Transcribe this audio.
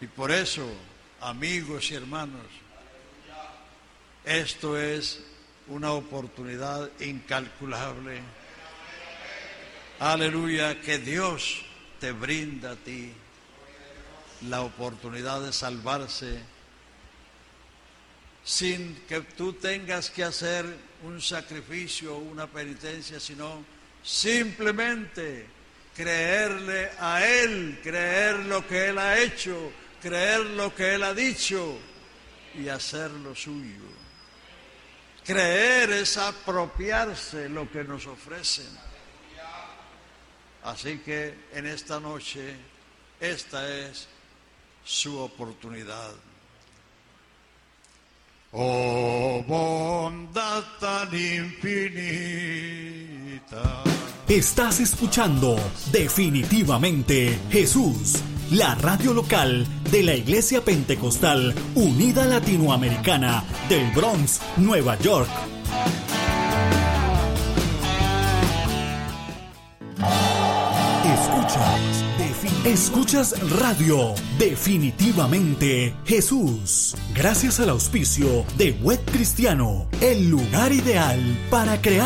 Y por eso, amigos y hermanos, esto es una oportunidad incalculable. Aleluya, que Dios te brinda a ti la oportunidad de salvarse sin que tú tengas que hacer un sacrificio o una penitencia, sino simplemente creerle a Él, creer lo que Él ha hecho, creer lo que Él ha dicho y hacer lo suyo. Creer es apropiarse lo que nos ofrecen. Así que en esta noche, esta es su oportunidad. Oh, bondad tan infinita. Estás escuchando Definitivamente Jesús, la radio local de la Iglesia Pentecostal Unida Latinoamericana del Bronx, Nueva York. Escuchas radio Definitivamente Jesús. Gracias al auspicio de Web Cristiano, el lugar ideal para crear